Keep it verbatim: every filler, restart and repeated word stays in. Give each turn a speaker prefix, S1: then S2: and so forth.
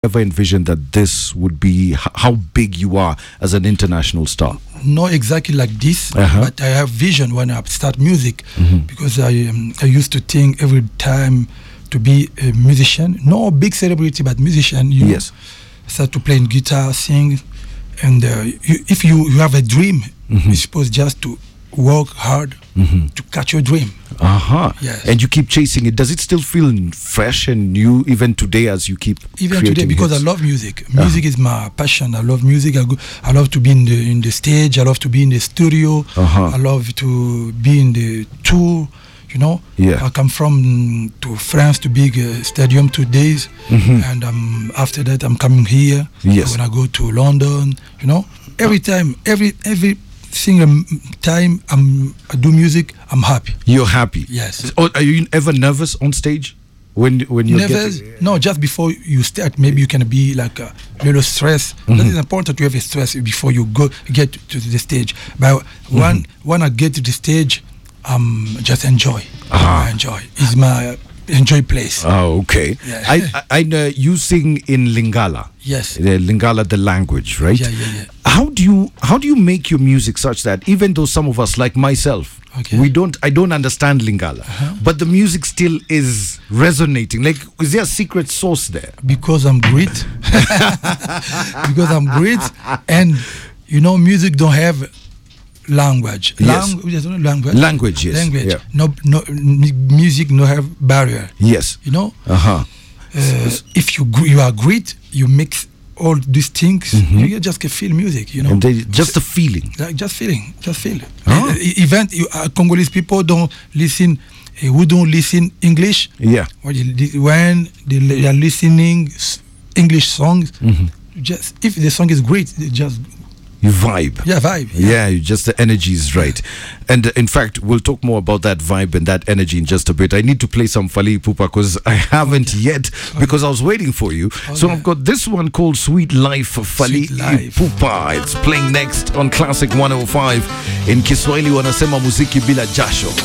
S1: ever envisioned that this would be h- how big you are as an international star?
S2: Not exactly like this,
S1: Uh-huh.
S2: but I have vision when I start music,
S1: Mhm.
S2: because I um, I used to think every time to be a musician, no big celebrity, but musician. You
S1: Yes.
S2: start to play guitar, sing, and uh, you, if you, you have a dream,
S1: Mhm.
S2: you're supposed just to work hard
S1: Mhm.
S2: to catch your dream.
S1: Uh-huh.
S2: Yes.
S1: And you keep chasing it. Does it still feel fresh and new even today as you keep
S2: Even
S1: creating
S2: today, because
S1: hits?
S2: I love music. Music is my passion. I love music. I, go, I love to be in the in the stage. I love to be in the studio.
S1: Uh-huh.
S2: I love to be in the tour. You know.
S1: Yeah.
S2: I come from to France to big uh, stadium two days,
S1: Mhm.
S2: and um, after that I'm coming here.
S1: Yes.
S2: When I go to London, you know, every time, every every single time I'm I do music, I'm happy.
S1: You're happy.
S2: Yes.
S1: Or are you ever nervous on stage when when you
S2: Never,
S1: get
S2: no, just before you start, maybe you can be like a little stress.
S1: Mhm.
S2: That is important to have a stress before you go get to the stage. But when when I get to the stage, um, just enjoy.
S1: Ah.
S2: I enjoy. It's my enjoy place.
S1: Oh, okay.
S2: Yeah.
S1: I, I, I know you sing in Lingala.
S2: Yes.
S1: The Lingala, the language, right?
S2: Yeah, yeah, yeah.
S1: How do you how do you make your music such that even though some of us, like myself,
S2: Okay.
S1: we don't I don't understand Lingala,
S2: Uh-huh.
S1: but the music still is resonating. Like, is there a secret sauce there?
S2: Because I'm great. Because I'm great, and you know, music don't have language.
S1: Yes.
S2: Language, there's no language.
S1: Language, yes.
S2: Language.
S1: Yeah.
S2: No, no. m- Music no have barrier.
S1: Yes.
S2: You know.
S1: Uh huh.
S2: Uh, if you gr- you are great, you mix all these things. You just can feel music, you know.
S1: And they, just the feeling.
S2: like just feeling, just feel.
S1: Ah.
S2: Uh, e- even you, uh, Congolese people don't listen. Uh, who don't listen English?
S1: Yeah.
S2: When you li- when they, li- they are listening s- English songs,
S1: Mhm.
S2: just if the song is great, they just
S1: You vibe.
S2: yeah vibe.
S1: Yeah, you just the energy is right. And uh, in fact, we'll talk more about that vibe and that energy in just a bit. I need to play some Fally Ipupa because I haven't yet, because I was waiting for you. So
S2: Okay.
S1: I've got this one called Sweet Life of Fally
S2: Sweet Life.
S1: Ipupa. It's playing next on Classic one oh five. In Kiswahili wanasema muziki bila jasho.